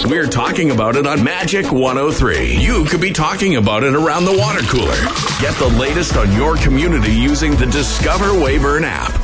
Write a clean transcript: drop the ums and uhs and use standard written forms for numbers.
we're talking about it on Magic 103. You could be talking about it around the water cooler. Get the latest on your community using the Discover Weyburn app.